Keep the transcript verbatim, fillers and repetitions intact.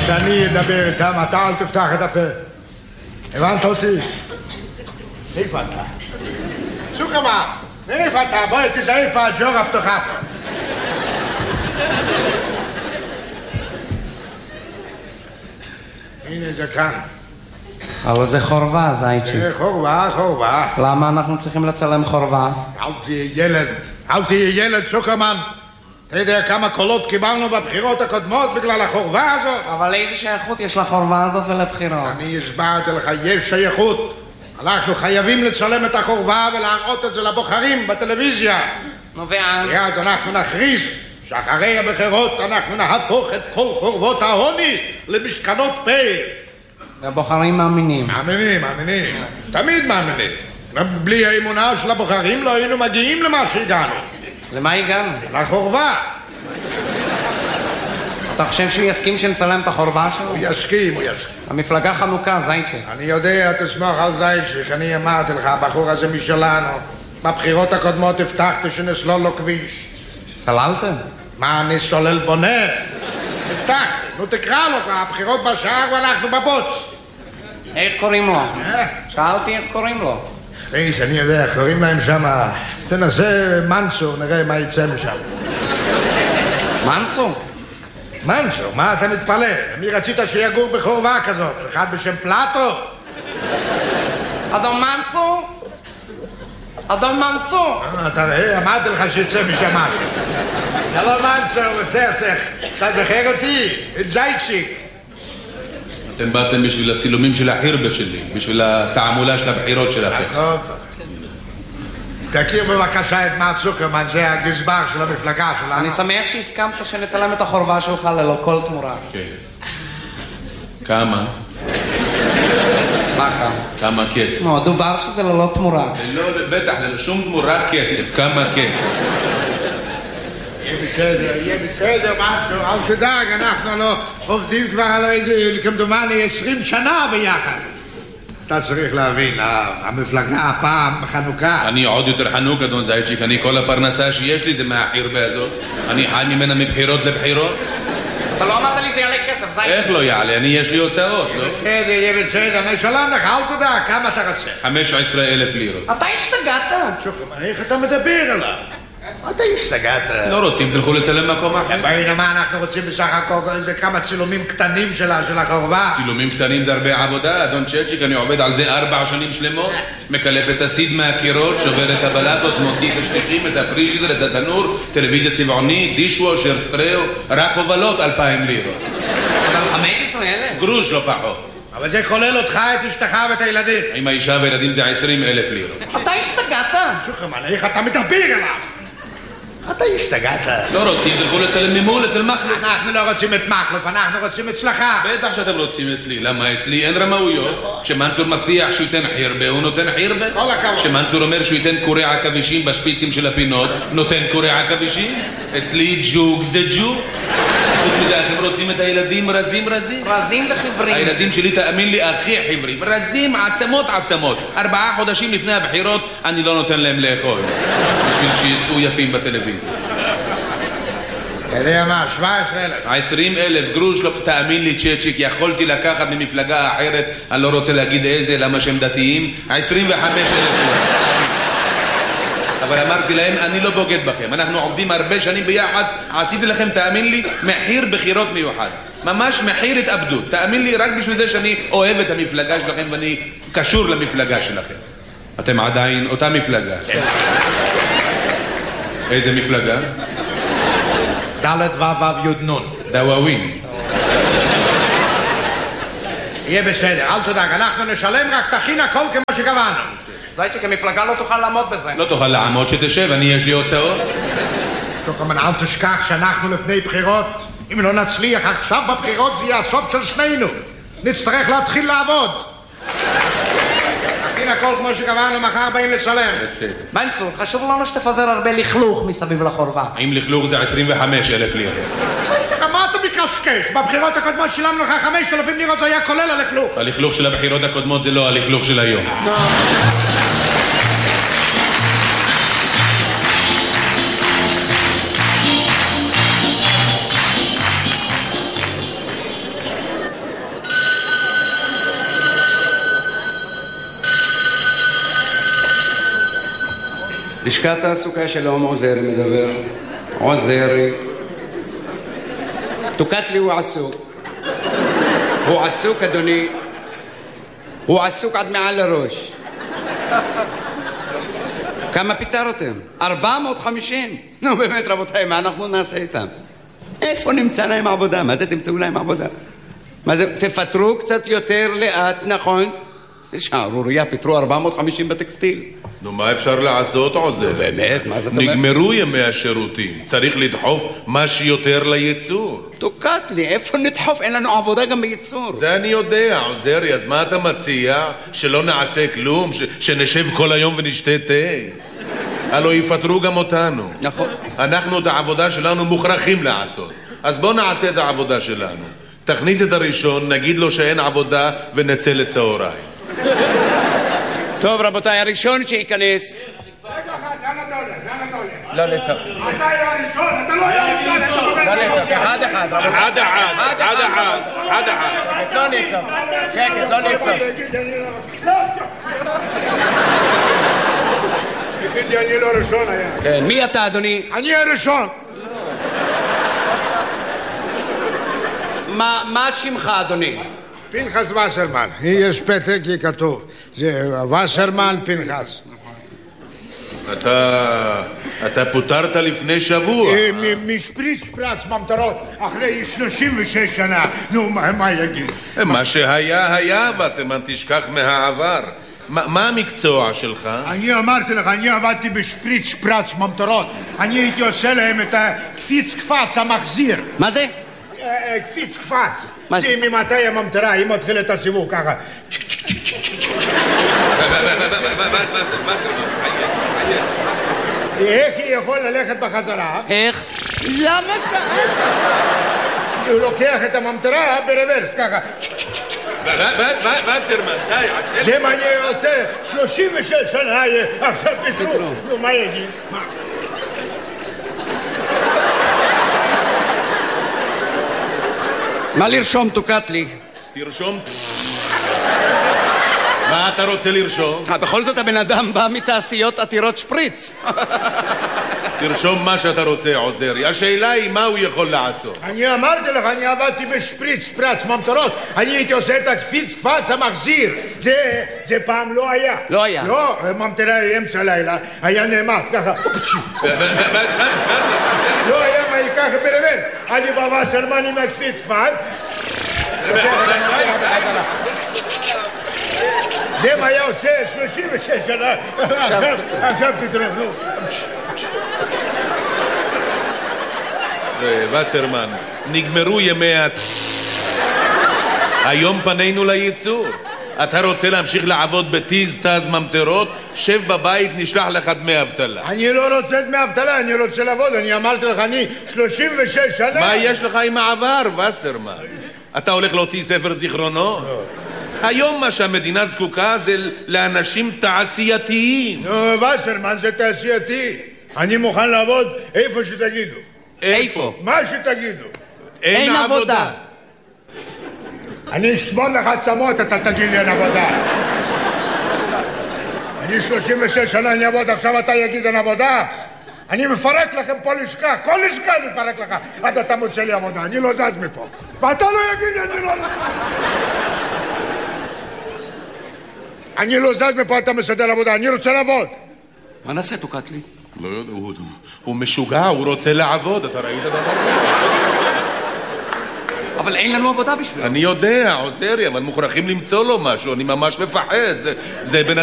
שאני אדבר איתם, אתה אל תפתח את הפה. הבנת אותי? איפה אתה? סוכמה, איפה אתה? בואי תזהה איפה הג'ורה הפתוחה פה. הנה זה כאן. אבל זה חורבה, זייצ'י. זה חורבה, חורבה. למה אנחנו צריכים לצלם חורבה? אל תהיה ילד, אל תהיה ילד, סוכרמן. אתה יודע כמה קולות קיבלנו בבחירות הקודמות בגלל החורבה הזאת? אבל איזה שייכות יש לחורבה הזאת ולבחירות? אני הסברתי לך, יש שייכות. אנחנו חייבים לצלם את החורבה ולהראות את זה לבוחרים בטלוויזיה. נו ואז? ואז אנחנו נכריז שאחרי הבחירות אנחנו נהפוך את כל חורבות העוני למשכנות פה. הבוחרים מאמינים. מאמינים, מאמינים. תמיד מאמינים. בלי האמונה של הבוחרים לא היינו מגיעים למה שהגענו. למה הגענו? לחורבה. אתה חושב שהוא יסכים שנצלם את החורבה שלו? הוא יסכים, הוא יסכים. המפלגה חנוכה, זייצ'י. אני יודע, תסמוך על זייצ'י, אני אמרתי לך, הבחור הזה משלנו. בבחירות הקודמות הבטחתי שנסלול לו כביש. סללתם? מה, אני סולל בונה? הבטחתי, נו תקרא לו, הבחירות בשער ואנחנו בבוץ. איך קוראים לו? שאלתי איך קוראים לו. איש, אני יודע, קוראים להם שם, תנסה מנצו, נראה מה יצא משם. מנצו? מנצו, מה אתה מתפלא? מי רצית שיגור בחורבה כזאת? אחד בשם פלטו? אדון מנצו? אדון מנצו? אתה רואה, אמרתי לך שיצא משם משהו. הלו מנצו, בסרצח, אתה זוכר אותי? את זייצ'יק. אתם באתם בשביל הצילומים של החירבה שלי, בשביל התעמולה של הבחירות שלכם. תכיר בבקשה את מר סוכרמן, זה הגזבר של המפלגה שלנו. אני שמח שהסכמת שנצלם את החורבה שלך ללא כל תמורה. כן. כמה? מה כמה? כמה כסף? נו, דובר שזה ללא תמורה. לא, בטח, ללא שום תמורה כסף. כמה כסף? יהיה בסדר, יהיה בסדר, משהו, אל תדאג, אנחנו לא עובדים כבר על איזה, כמדומני, עשרים שנה ביחד. אתה צריך להבין, המפלגה הפעם חנוכה. אני עוד יותר חנוק, אדון זייצ'יק, אני כל הפרנסה שיש לי זה מהחירבה הזאת. אני חי ממנה מבחירות לבחירות. אתה לא אמרת לי זה יעלה כסף, זייצ'יק. איך לא יעלה? אני יש לי הוצאות, לא? יהיה בסדר, יהיה בסדר, אני שלום לך, אל תדאג, כמה אתה רוצה? חמש עשרה אלף לירות. אתה השתגעת? שוקרמן, איך אתה מדבר עליו? אתה השתגעת. לא רוצים, תלכו לצלם מקום אחר. בואי, מה אנחנו רוצים בסך הכל? זה כמה צילומים קטנים של החורבה. צילומים קטנים זה הרבה עבודה, אדון צ'צ'יק, אני עובד על זה ארבע שנים שלמות. מקלף את הסיד מהקירות, שובר את הבלטות, מוציא את השטיחים, את הפריג'ידר, את התנור, טלוויזיה צבעונית, דישוושר, סטריאו, רק הובלות אלפיים לירות. אבל חמש עשרה אלף? גרוש לא פחות. אבל זה כולל אותך, את אשתך ואת הילדים. עם האישה והילדים זה עשרים אלף לירות. אתה השתגעת? שוקרמן, איך אתה מדבר עליו? אתה השתגעת. לא רוצים, תלכו לצלם ממול, אצל מחלוף. אנחנו לא רוצים את מחלוף, אנחנו רוצים אצלך. בטח שאתם רוצים אצלי. למה אצלי אין רמאויות? כשמנצור מבטיח שהוא ייתן חירבה, הוא נותן חירבה. כל הכבוד. כשמנצור אומר שהוא ייתן קורי עכבישים בשפיצים של הפינות, נותן קורי עכבישים. אצלי ג'וג זה ג'וג. חוץ מזה, אתם רוצים את הילדים רזים רזים? רזים וחיוורים. הילדים שלי, תאמין לי, הכי חיוורים. רזים, עצמות עצמות. ארבעה חודשים לפני הבחירות, אני לא נותן להם לאכול. בשביל שיצאו יפים בטלוויזיה. אתה יודע מה, שבע עשרה אלף. עשרים אלף גרוש, לא, תאמין לי צ'צ'יק, יכולתי לקחת ממפלגה אחרת, אני לא רוצה להגיד איזה, למה שהם דתיים, עשרים וחמש אלף. אבל אמרתי להם, אני לא בוגד בכם, אנחנו עובדים הרבה שנים ביחד, עשיתי לכם, תאמין לי, מחיר בחירות מיוחד. ממש מחיר התאבדות. תאמין לי, רק בשביל זה שאני אוהב את המפלגה שלכם ואני קשור למפלגה שלכם. אתם עדיין אותה מפלגה. איזה מפלגה? דלת וו יוד נון. דוואווין. יהיה בסדר, אל תדאג, אנחנו נשלם, רק תכין הכל כמו שקבענו. זייצ'יק, המפלגה לא תוכל לעמוד בזה. לא תוכל לעמוד, שתשב, אני יש לי הוצאות. שוקרמן, אל תשכח שאנחנו לפני בחירות. אם לא נצליח עכשיו בבחירות זה יהיה הסוף של שנינו. נצטרך להתחיל לעבוד. תכין הכל כמו שקבענו, מחר באים לצלם. מנצור, חשוב לנו שתפזר הרבה לכלוך מסביב לחורבה. האם לכלוך זה עשרים וחמש אלף לירות? מה אתה מקשקש? בבחירות הקודמות שילמנו לך חמשת אלפים לירות, זה היה כולל הלכלוך. הלכלוך של הבחירות הקודמות זה לא הלכלוך של היום. לשכת תעסוקה שלום, עוזרי מדבר. עוזרי. תוקטלי הוא עסוק. הוא עסוק, אדוני. הוא עסוק עד מעל לראש. כמה פיטרתם? ארבע מאות וחמישים. נו באמת רבותיי, מה אנחנו נעשה איתם? איפה נמצא להם עבודה? מה זה תמצאו להם עבודה? מה זה? תפטרו קצת יותר לאט, נכון? שערוריה, פיטרו ארבע מאות וחמישים בטקסטיל. נו, מה אפשר לעשות, עוזר? באמת, מה זאת אומרת? נגמרו ימי השירותים. צריך לדחוף מה שיותר לייצור. תוקעת לי, איפה נדחוף? אין לנו עבודה גם בייצור. זה אני יודע, עוזרי, אז מה אתה מציע? שלא נעשה כלום? ש- שנשב כל היום ונשתה תה? הלוא יפטרו גם אותנו. נכון. אנחנו את העבודה שלנו מוכרחים לעשות. אז בוא נעשה את העבודה שלנו. תכניס את הראשון, נגיד לו שאין עבודה ונצא לצהריים. טוב רבותיי, הראשון שייכנס. רגע אחד, לאן אתה הולך? לאן אתה הולך? לא לצעוק. אתה היה הראשון, אתה לא היה הראשון, אתה עובד. לא לצעוק, אחד אחד רבותיי. אחד אחד, אחד אחד, אחד אחד. לא לצעוק, שקט, לא לצעוק. תגיד לי, אני לא ראשון היה. כן, מי אתה אדוני? אני הראשון. מה שמך אדוני? פנחס וסרמן. יש פתק לי כתוב. זה וסרמן פנחס. אתה... אתה פוטרת לפני שבוע. משפריץ שפרץ ממטרות אחרי שלושים ושש שנה. נו, מה יגיד? מה שהיה היה, וסרמן, תשכח מהעבר. מה המקצוע שלך? אני אמרתי לך, אני עבדתי בשפריץ שפרץ ממטרות. אני הייתי עושה להם את הקפיץ קפץ המחזיר. מה זה? קפיץ קפץ. זה ממתי הממטרה, היא מתחילה את הסיבוב ככה. איך היא יכול ללכת בחזרה? איך? למה שאלת? הוא לוקח את הממטרה ברוורס ככה. וסרמן, די. זה מה אני עושה שלושים ושש שנה עכשיו פיטרו. נו, מה יגיד? מה? מה לרשום תוקעת לי? תרשום. מה אתה רוצה לרשום? בכל זאת הבן אדם בא מתעשיות עתירות שפריץ. תרשום מה שאתה רוצה, עוזרי. השאלה היא מה הוא יכול לעשות. אני אמרתי לך, אני עבדתי בשפריץ, שפרץ, ממטרות. אני הייתי עושה את הקפיץ קפץ המחזיר. זה, זה פעם לא היה. לא היה. לא, ממטרה אמצע לילה, היה נעמד ככה. לא היה מה ייקח ברוורס. אני בא וסרמן עם הקפיץ קפץ. זה מה היה עושה שלושים ושש שנה. עכשיו פתרון, נו. וסרמן, נגמרו ימי ה... היום פנינו לייצור. אתה רוצה להמשיך לעבוד בטיז תז ממטרות? שב בבית, נשלח לך דמי אבטלה. אני לא רוצה דמי אבטלה, אני רוצה לעבוד. אני אמרתי לך, אני שלושים ושש שנה. מה יש לך עם העבר, וסרמן? אתה הולך להוציא ספר זיכרונות? לא. היום מה שהמדינה זקוקה זה לאנשים תעשייתיים. נו, וסרמן זה תעשייתי. אני מוכן לעבוד איפה שתגידו. איפה? מה שתגידו. אין עבודה. אני אשמור לך עצמות, אתה תגיד לי אין עבודה. אני שלושים ושש שנה אני אעבוד, עכשיו אתה יגיד אין עבודה? אני מפרק לכם פה לשכה, כל לשכה אני מפרק לך עד אתה מוצא לי עבודה, אני לא זז מפה. ואתה לא יגיד לי, אני לא... אני לא זז מפה, אתה מסדר עבודה, אני רוצה לעבוד. מה נעשה תוקעת לי? לא יודע, הוא משוגע, הוא רוצה לעבוד, אתה ראית דבר? אבל אין לנו עבודה בשביל. אני יודע, עוזרי, אבל מוכרחים למצוא לו משהו, אני ממש מפחד. זה בן